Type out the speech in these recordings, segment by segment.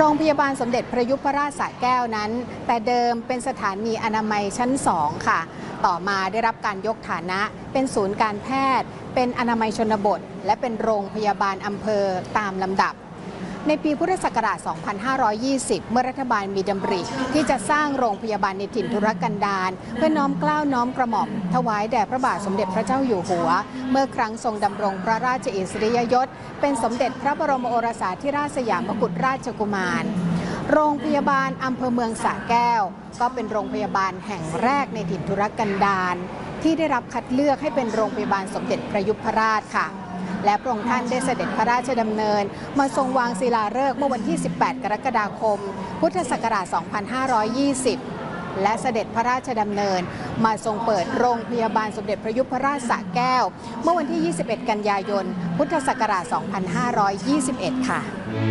รงพยาบาลสมเด็จพระยุพราชสระแก้วนั้นแต่เดิมเป็นสถานีอนามัยชั้น2ค่ะต่อมาได้รับการยกฐานะเป็นศูนย์การแพทย์เป็นอนามัยชนบทและเป็นโรงพยาบาลอำเภอตามลำดับในปีพุทธศักราช 2520 เมื่อรัฐบาลมีดำริที่จะสร้างโรงพยาบาลในถิ่นทุรกันดารเพื่อน้อมเกล้าน้อมกระหม่อมถวายแด่พระบาทสมเด็จพระเจ้าอยู่หัวเมื่อครั้งทรงดำรงพระราชอิสริยยศเป็นสมเด็จพระบรมโอรสาธิราชสยามกุฎราชกุมารโรงพยาบาลอำเภอเมืองสระแก้วก็เป็นโรงพยาบาลแห่งแรกในถิ่นทุรกันดารที่ได้รับคัดเลือกให้เป็นโรงพยาบาลสมเด็จพระยุพราชค่ะและพระองค์ท่านได้เสด็จพระราชดำเนินมาทรงวางศิลาฤกษ์เมื่อวันที่ 18 กรกฎาคม พุทธศักราช 2520 และเสด็จพระราชดำเนินมาทรงเปิดโรงพยาบาลสมเด็จพระยุพราชสระแก้วเมื่อวันที่ 21 กันยายน พุทธศักราช 2521 ค่ะ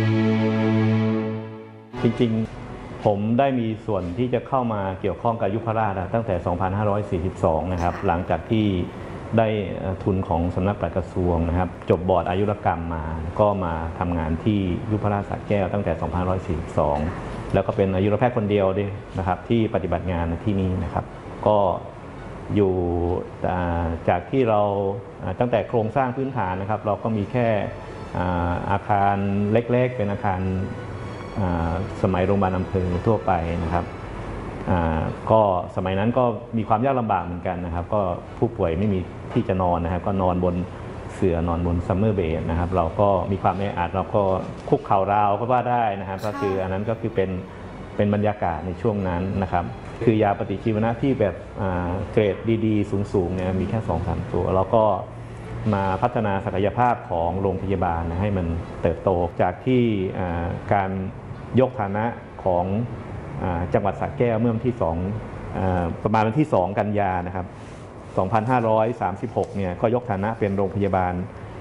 จริงๆผมได้มีส่วนที่จะเข้ามาเกี่ยวข้องกับยุพราชตั้งแต่ 2542 นะครับหลังจากที่ได้ทุนของสำนักปลัดกระทรวงนะครับจบบอร์ดอายุรกรรมมาก็มาทำงานที่ยุพราชสระแก้วตั้งแต่ 2542 แล้วก็เป็นอายุรแพทย์คนเดียวด้วยนะครับที่ปฏิบัติงานในที่นี้นะครับก็อยู่จากที่เราตั้งแต่โครงสร้างพื้นฐานนะครับเราก็มีแค่อาคารเล็กๆเป็นอาคารสมัยโรงพยาบาลอำเภอทั่วไปนะครับก็สมัยนั้นก็มีความยากลำบากเหมือนกันนะครับก็ผู้ป่วยไม่มีที่จะนอนนะครับก็นอนบนเสื่อนอนบนซัมเมอร์เบดนะครับเราก็มีความแออัดเราก็คุกเข่าราวก็ว่าได้นะครับก็คืออันนั้นก็คือเป็นบรรยากาศในช่วงนั้นนะครับคือยาปฏิชีวนะที่แบบเกรดดีๆสูงๆเนี่ยมีแค่ 2-3 ตัวเราก็มาพัฒนาศักยภาพของโรงพยาบาลให้มันเติบโตจากที่การยกฐานะของจังหวัดสระแก้วเมื่อวันที่ประมาณวันที่ 2 กันยานะครับ 2536 เนี่ยก็ยกฐานะเป็นโรงพยาบาล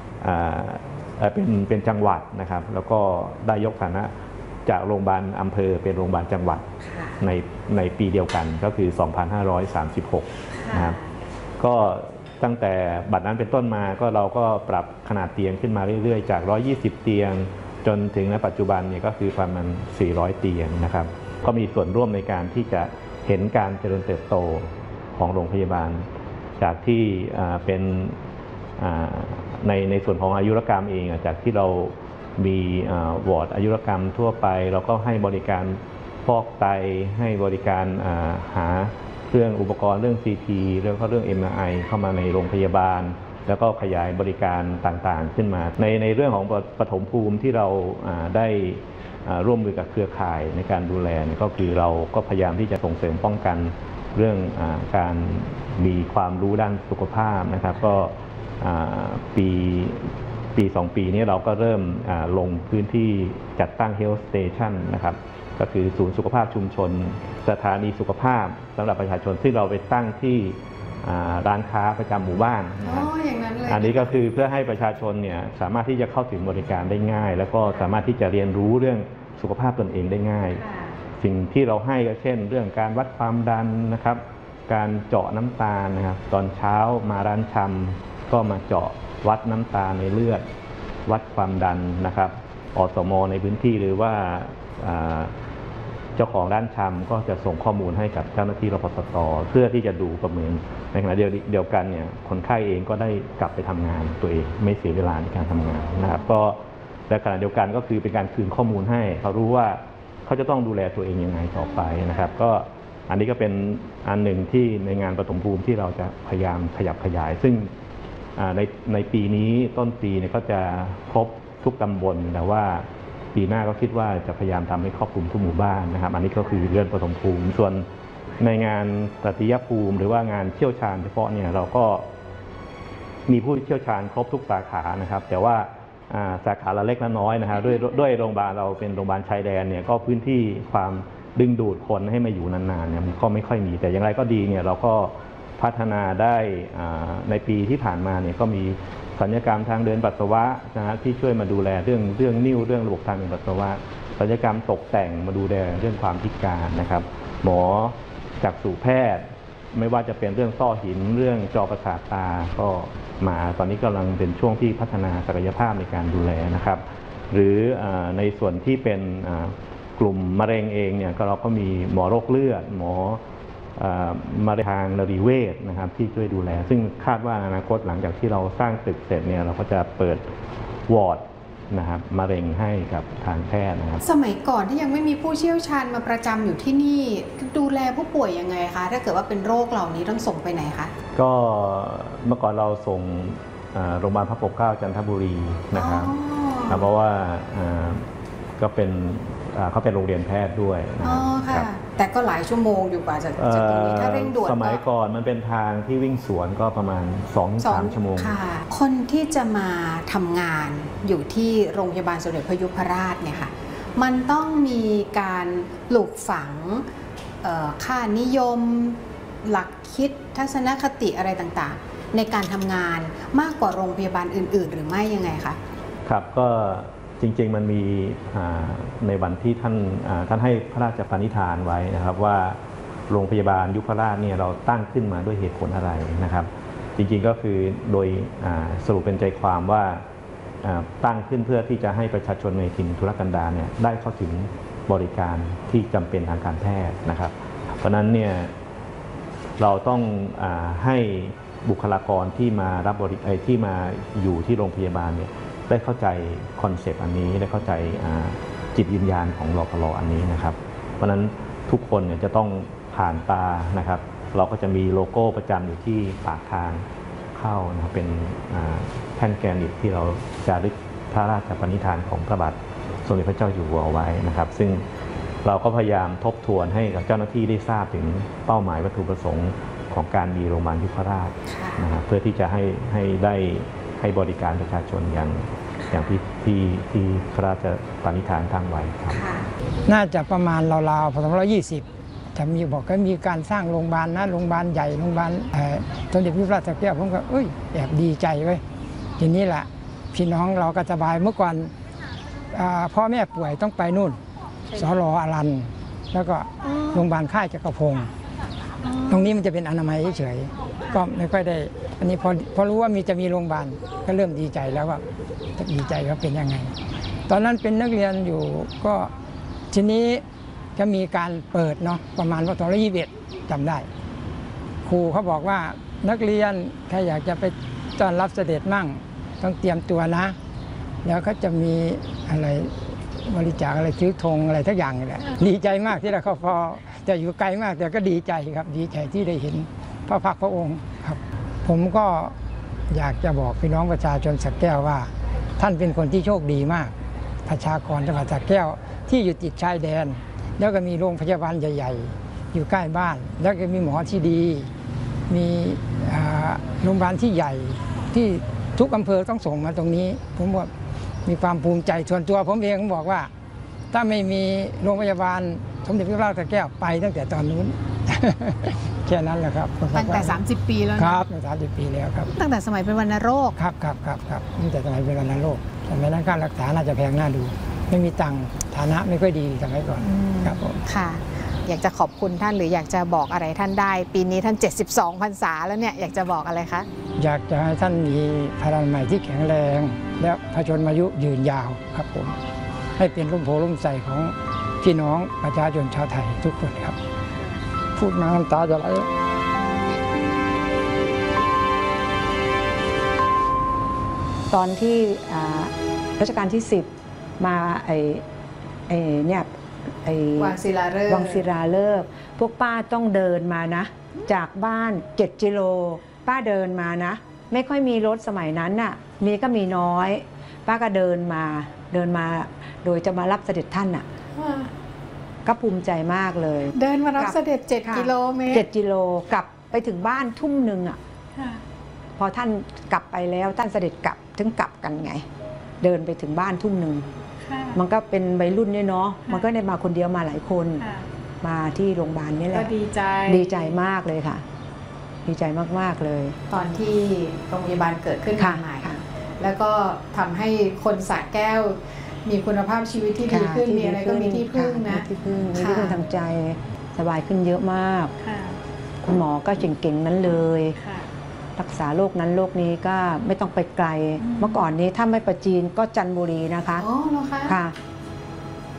เป็นจังหวัดนะครับแล้วก็ได้ยกฐานะจากโรงพยาบาลอำเภอเป็นโรงพยาบาลจังหวัดในปีเดียวกันก็คือ 2536 นะครับก็ตั้งแต่บัดนั้นเป็นต้นมาก็เราก็ปรับขนาดเตียงขึ้นมาเรื่อยๆจาก 120 เตียงจนถึงในปัจจุบันเนี่ยก็คือประมาณ 400 เตียงนะครับก็มีส่วนร่วมในการที่จะเห็นการเจริญเติบโตของโรงพยาบาลจากที่เป็นในส่วนของอายุรกรรมเองจากที่เรามีวอร์ดอายุรกรรมทั่วไปเราก็ให้บริการฟอกไตให้บริการหาเครื่องอุปกรณ์เรื่อง CT แล้วก็เรื่อง MRI เข้ามาในโรงพยาบาลแล้วก็ขยายบริการต่างๆขึ้นมาในเรื่องของปฐมภูมิที่เราได้ร่วมมือกับเครือข่ายในการดูแลก็คือเราก็พยายามที่จะส่งเสริมป้องกันเรื่องการมีความรู้ด้านสุขภาพนะครับก็ปี 2 ปีนี้เราก็เริ่มลงพื้นที่จัดตั้ง Health Station นะครับก็คือศูนย์สุขภาพชุมชนสถานีสุขภาพสำหรับประชาชนซึ่งเราไปตั้งที่ร้านค้าประจำหมู่บ้านนะครับอันนี้ก็คือเพื่อให้ประชาชนเนี่ยสามารถที่จะเข้าถึงบริการได้ง่ายแล้วก็สามารถที่จะเรียนรู้เรื่องสุขภาพตนเองได้ง่ายสิ่งที่เราให้ก็เช่นเรื่องการวัดความดันนะครับการเจาะน้ำตาลนะครับตอนเช้ามาร้านชำก็มาเจาะวัดน้ำตาลในเลือดวัดความดันนะครับอสม.ในพื้นที่หรือว่าเจ้าของร้านชำก็จะส่งข้อมูลให้กับเจ้าหน้าที่รพสต.เพื่อที่จะดูประเมินในขณะเดียวกันเนี่ยคนไข้เองก็ได้กลับไปทำงานตัวเองไม่เสียเวลาในการทำงานนะครับก็และขณะเดียวกันก็คือเป็นการคืนข้อมูลให้เขารู้ว่าเขาจะต้องดูแลตัวเองยังไงต่อไปนะครับก็อันนี้ก็เป็นอันหนึ่งที่ในงานปฐมภูมิที่เราจะพยายามขยับขยายซึ่งในปีนี้ต้นปีเนี่ยก็จะครบทุกตำบลแต่ว่าปีหน้าก็คิดว่าจะพยายามทำให้ครอบคลุมทุกหมู่บ้านนะครับอันนี้ก็คือเรื่องปฐมภูมิส่วนในงานตติยภูมิหรือว่างานเชี่ยวชาญเฉพาะเนี่ยเราก็มีผู้เชี่ยวชาญครบทุกสาขานะครับแต่ว่าสาขาละเล็กละน้อยนะครับด้วยโรงพยาบาลเราเป็นโรงพยาบาลชายแดนเนี่ยก็พื้นที่ความดึงดูดคนให้มาอยู่นานๆเนี่ยมันก็ไม่ค่อยมีแต่อย่างไรก็ดีเนี่ยเราก็พัฒนาได้ในปีที่ผ่านมาเนี่ยก็มีศัลยกรรมทางเดินปัสสาวะนะฮะที่ช่วยมาดูแลเรื่องนิ่วเรื่องระบบทางเดินปัสสาวะศัลยกรรมตกแต่งมาดูแลเรื่องความพิการนะครับหมอจักษุแพทย์ไม่ว่าจะเป็นเรื่องต้อหินเรื่องจอประสาทตาก็มาตอนนี้กำลังเป็นช่วงที่พัฒนาศักยภาพในการดูแลนะครับหรือในส่วนที่เป็นกลุ่มมะเร็งเองเนี่ยเราก็มีหมอโรคเลือดหมอมะเร็งทางนรีเวชนะครับที่ช่วยดูแลซึ่งคาดว่าอนาคตหลังจากที่เราสร้างตึกเสร็จเนี่ยเราก็จะเปิดวอร์ดนะครับมะเร็งให้กับทางแพทย์นะครับสมัยก่อนที่ยังไม่มีผู้เชี่ยวชาญมาประจำอยู่ที่นี่ดูแลผู้ป่วยยังไงคะถ้าเกิดว่าเป็นโรคเหล่านี้ต้องส่งไปไหนคะก็เมื่อก่อนเราส่งโรงพยาบาลพระปกเกล้าจันทบุรีนะครับเพราะว่าก็เป็นเขาเป็นโรงเรียนแพทย์ด้วยนะครับแต่ก็หลายชั่วโมงอยู่กว่าจะตรงนี้ถ้าเร่งด่วนสมัยก่อนมันเป็นทางที่วิ่งสวนก็ประมาณ 2-3 ชั่วโมงคนที่จะมาทำงานอยู่ที่โรงพยาบาลสมเด็จพระยุพราชเนี่ยค่ะมันต้องมีการปลูกฝังค่านิยมหลักคิดทัศนคติอะไรต่างๆในการทำงานมากกว่าโรงพยาบาลอื่นๆหรือไม่ยังไงคะครับก็จริงๆมันมีในวันที่ท่านให้พระราชปณิธานไว้นะครับว่าโรงพยาบาลยุพราชเนี่ยเราตั้งขึ้นมาด้วยเหตุผลอะไรนะครับจริงๆก็คือโดยสรุปเป็นใจความว่าตั้งขึ้นเพื่อที่จะให้ประชาชนในถิ่นทุรกันดารเนี่ยได้เข้าถึงบริการที่จำเป็นทางการแพทย์นะครับเพราะนั้นเนี่ยเราต้องให้บุคลากรที่มาที่มาอยู่ที่โรงพยาบาลเนี่ยได้เข้าใจคอนเซปต์อันนี้ได้เข้าใจจิตวิญญาณของรพล.อันนี้นะครับเพราะฉะนั้นทุกคนเนี่ยจะต้องผ่านตานะครับเราก็จะมีโลโก้ประจำอยู่ที่ปากทางเข้านะครับเป็นแท่นแกรนิตที่เราจารึกพระราชปณิธานของพระบาทสมเด็จพระเจ้าอยู่หัวเอาไว้นะครับซึ่งเราก็พยายามทบทวนให้กับเจ้าหน้าที่ได้ทราบถึงเป้าหมายวัตถุประสงค์ของการมีโรงพยาบาลยุพราชนะครับเพื่อที่จะให้ได้ให้บริการประชาชนอย่างที่พระราชปณิธานตั้งไว้ครับน่าจะประมาณราวๆพ.2520จะมีบอกก็มีการสร้างโรงพยาบาลนะโรงพยาบาลใหญ่โรงพยาบาลสมเด็จพระยุพราชสระแก้วผมก็แอบดีใจไว้ทีนี้แหละพี่น้องเราก็สบายเมื่อก่อนพ่อแม่ป่วยต้องไปนู่นสร.อรัญแล้วก็โรงพยาบาลค่ายจักรพงศ์ตรงนี้มันจะเป็นอนามัยเฉยๆก็ไม่ค่อยได้อันนี้พอรู้ว่าจะมีโรงพยาบาลก็เริ่มดีใจแล้วว่าจะดีใจว่าเป็นยังไงตอนนั้นเป็นนักเรียนอยู่ก็ทีนี้จะมีการเปิดเนาะประมาณว่า2521จำได้ครูเขาบอกว่านักเรียนใครอยากจะไปต้อนรับเสด็จมั่งต้องเตรียมตัวนะแล้วก็จะมีอะไรบริจาคอะไรซื้อธงอะไรทุกอย่างนี่แหละดีใจมากที่ได้เข้าพอจะอยู่ไกลมากแต่ก็ดีใจครับดีใจที่ได้เห็นพระพักตร์พระองค์ครับผมก็อยากจะบอกพี่น้องประชาชนสระแก้วว่าท่านเป็นคนที่โชคดีมากประชากรจังหวัดสระแก้วที่อยู่ติดชายแดนแล้วก็มีโรงพยาบาลใหญ่ๆอยู่ใกล้บ้านแล้วก็มีหมอที่ดีมีโรงพยาบาลที่ใหญ่ที่ทุกอำเภอต้องส่งมาตรงนี้ผมว่ามีความภูมิใจส่วนตัวผมเองผมบอกว่าถ้าไม่มีโรงพยาบาลสมเด็จพระยุพราชสระแก้วไปตั้งแต่ตอนนู้นแค่นั้นแหละครับตั้งแต่30 ปีแล้วครับ30 ปีแล้วครับตั้งแต่สมัยเป็นวัณโรคครับตั้งแต่สมัยเป็นวัณโรคสมัยนั้นการรักษาน่าจะแพงน่าดูไม่มีตังค์ฐานะไม่ค่อยดีสมัยก่อนครับผมค่ะอยากจะขอบคุณท่านหรืออยากจะบอกอะไรท่านได้ปีนี้ท่าน72 พรรษาแล้วเนี่ยอยากจะบอกอะไรคะอยากจะให้ท่านมีพลานามัยที่แข็งแรงและพระชนมายุยืนยาวครับผมให้เป็นร่มโพล่มใสของพี่น้องประชาชนชาวไทยทุกคนครับพูดมาน้ำตาจะไหลตอนที่รัชกาลที่10มาเนี่ยวังศิลาฤกษ์พวกป้าต้องเดินมานะจากบ้าน7 กิโลป้าเดินมานะไม่ค่อยมีรถสมัยนั้นน่ะมีก็มีน้อยป้าก็เดินมาโดยจะมารับเสด็จท่านน่ะก็ภูมิใจมากเลยเดินมารับเสด็จ7 กิโลเมตร 7 กิโลกลับไปถึงบ้านทุ่มหนึ่งอ่ะพอท่านกลับไปแล้วท่านเสด็จกลับถึงกลับกันไงเดินไปถึงบ้านทุ่มหนึ่งมันก็เป็นวัยรุ่นเนี่ยเนาะมันก็ได้มาคนเดียวมาหลายคนมาที่โรงพยาบาลนี่แหละดีใจมากเลยค่ะดีใจมากๆเลยตอนที่โรงพยาบาลเกิดขึ้นใหม่แล้วก็ทำให้คนสระแก้วมีคุณภาพชีวิตที่ดีขึ้นมีอะไรก็มีที่พึ่งนะมีที่พึ่งทางใจสบายขึ้นเยอะมากคุณหมอก็เก่งๆนั้นเลยรักษาโรคนั้นโรคนี้ก็ไม่ต้องไปไกลเมื่อก่อนนี้ถ้าไม่ประจีนก็จันทบุรีนะคะอ๋อเหรอคะค่ะ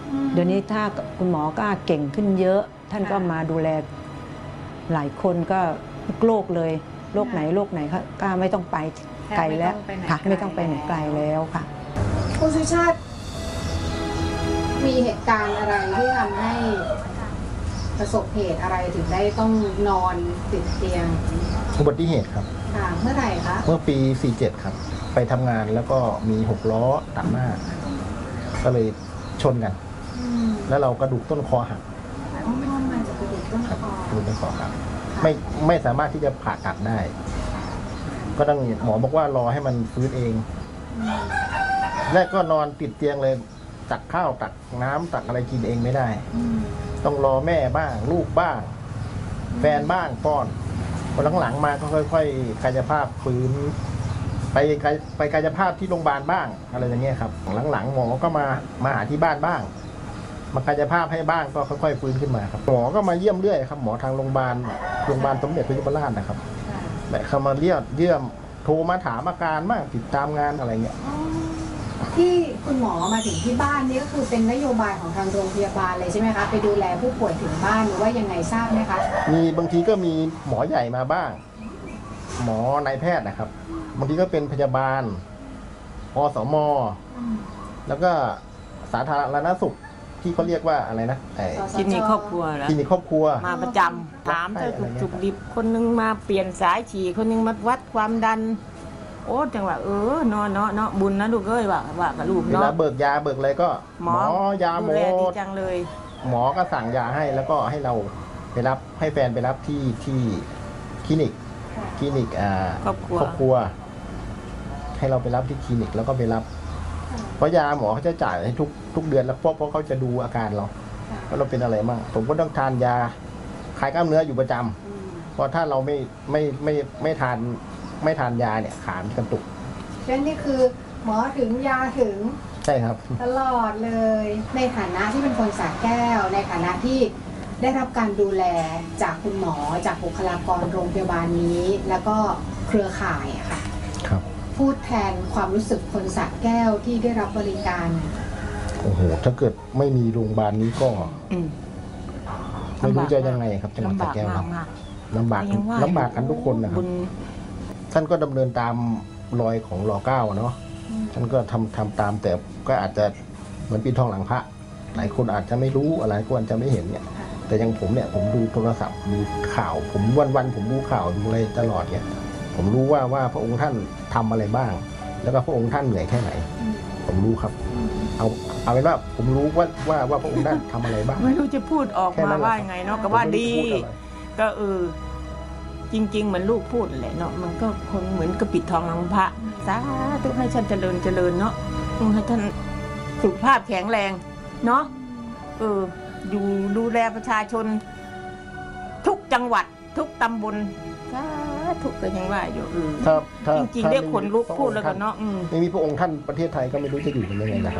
เดี๋ยวนี้ถ้าคุณหมอก็เก่งขึ้นเยอะ ท่านก็มาดูแลหลายคนก็ทุกโรคเลยโรคไหนก็ไม่ต้องไปไกลแล้วค่ะไม่ต้องไปไหนไกลแล้วค่ะคุณสุชาติมีเหตุการณ์อะไรที่ทำให้ประสบเหตุอะไรถึงได้ต้องนอนติดเตียงอุบัติเหตุครับค่ะเมื่อไหร่คะเมื่อปี 47 ครับ ไปทำงานแล้วก็มี6 ล้อตัดหน้า ก็เลยชนกัน แล้วเรากระดูกต้นคอหักมาจากกระดูกต้นคอกระดูกต้นคอหักไม่สามารถที่จะผ่าตัดได้ ก็ต้องหมอบอกว่ารอให้มันฟื้นเอง และก็นอนติดเตียงเลยตักข้าวตักน้ำตักอะไรกินเองไม่ได้ ต้องรอแม่บ้างลูกบ้าง แฟนบ้างป้อนพอหลังๆมาก็ค่อยๆกายภาพฟื้นไปกายภาพที่โรงพยาบาลบ้างอะไรอย่างเงี้ยครับหลังๆหมอก็มาหาที่บ้านบ้าง มากายภาพให้บ้างก็ค่อยๆฟื้นขึ้นมาครับหมอก็มาเยี่ยมเรื่อยครับหมอทางโรงพยาบาลสมเด็จพระยุพราชนะครับแต่เขามาเยี่ยมโทรมาถามอาการบ้างติดตามงานอะไรเงี้ยที่คุณหมอมาถึงที่บ้านนี่ก็คือเป็นนโยบายของทางโรงพยาบาลเลยใช่ไหมคะไปดูแลผู้ป่วยถึงบ้านหรือว่ายังไงทราบไหมคะมีบางทีก็มีหมอใหญ่มาบ้าง หมอนายแพทย์นะครับบางทีก็เป็นพยาบาลอสมแล้วก็สาธารณสุขที่เขาเรียกว่าอะไรนะสสจคลินิกครอบครัวเหรอคลินิกครอบครัวมาประจำถามเธอจุกดิบคนนึงมาเปลี่ยนสายฉี่คนนึงมาวัดความดัน โอ้จังหวะเนาะบุญนะลูกเอ้ยว่ากับลูกเวเนาะลาเบิกยาเบิกอะไรก็หมอยาหมดูแลดีดจังเลยหมอก็สั่งยาให้แล้วก็ให้เราไปรับให้แฟนไปรับที่คลินิกครอบครัวให้เราไปรับที่คลินิกแล้วก็ไปรับ เพราะยาหมอเขาจะจ่ายให้ทุกเดือนแล้วเพราะเขาจะดูอาการเราว่าเราเป็นอะไรบ้างผมก็ต้องทานยาคลายกล้ามเนื้ออยู่ประจำเพราะถ้าเราไม่ทานยาเนี่ยขามนกระตุกเช่นนี่คือหมอถึงยาถึงใช่ครับตลอดเลย ในฐานะที่เป็นคนสระแก้ว ในฐานะที่ได้รับการดูแลจากคุณหมอจากบุคลากรโรงพยาบาลนี้ แล้วก็เครือข่ายอะค่ะครับพูดแทนความรู้สึกคนสระแก้วที่ได้รับบริการโอ้โหถ้าเกิดไม่มีโรงพยาบาลนี้ก็ไม่รู้จะยังไงครับจังหวัดสระแก้วครับลำบากกันทุกคนนะครับท่านก็ดำเนินตามรอยของร.9เนาะท่านก็ทำตามแต่ก็อาจจะเหมือนปีทองหลังพระหลายคนอาจจะไม่รู้อะไรก็อาจจะไม่เห็นเนี่ยแต่อย่างผมเนี่ยผมดูโทรศัพท์ดูข่าวผมวันผมดูข่าวดูอะไรตลอดเนี่ยผมรู้ว่าพระองค์ท่านทำอะไรบ้าง แล้วก็พระองค์ท่านเหนื่อยแค่ไหนผมรู้ครับเอาเป็นว่าผมรู้ว่าพระองค์ท่านทำอะไรบ้างไม่รู้จะพูดออกมาว่ายังไงเนาะก็ว่าดีก็จริงๆเหมือนลูกพูดแหละเนาะมันก็คงเหมือนกระปิดทองหลังพระสาธุให้ท่านเจริญเนาะให้ท่านสุขภาพแข็งแรงเนาะอยู่ดูแลประชาชนทุกจังหวัดทุกตำบลสาธุก็ยังว่าอยู่จริงๆเรียกคนลุกพูดแล้วกันเนาะไม่มีพระองค์ท่านประเทศไทยก็ไม่รู้จะอยู่กันยังไงนะครับ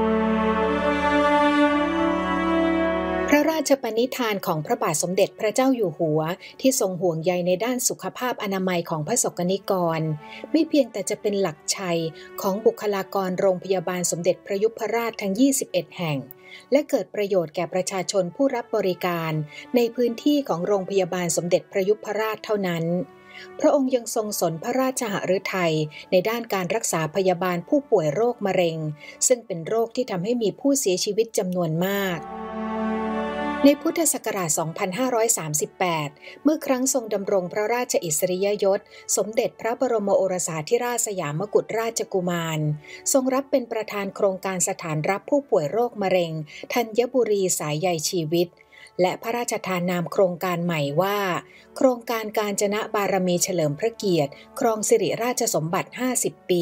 พระราชปณิธานของพระบาทสมเด็จพระเจ้าอยู่หัวที่ทรงห่วงใยในด้านสุขภาพอนามัยของพระสกนิกรไม่เพียงแต่จะเป็นหลักชัยของบุคลากรโรงพยาบาลสมเด็จพระยุพราชทั้ง 21 แห่งและเกิดประโยชน์แก่ประชาชนผู้รับบริการในพื้นที่ของโรงพยาบาลสมเด็จพระยุพราชเท่านั้นพระองค์ยังทรงสนพระราชหฤทัยในด้านการรักษาพยาบาลผู้ป่วยโรคมะเร็งซึ่งเป็นโรคที่ทำให้มีผู้เสียชีวิตจำนวนมากในพุทธศักราช 2538 เมื่อครั้งทรงดำรงพระราชอิสริยยศสมเด็จพระบรมโอรสาธิราชสยามกุฎราชกุมารทรงรับเป็นประธานโครงการสถานรับผู้ป่วยโรคมะเร็งธัญบุรีสายใยชีวิตและพระราชทานนามโครงการใหม่ว่าโครงการกาญจนบารมีเฉลิมพระเกียรติครองสิริราชสมบัติ50 ปี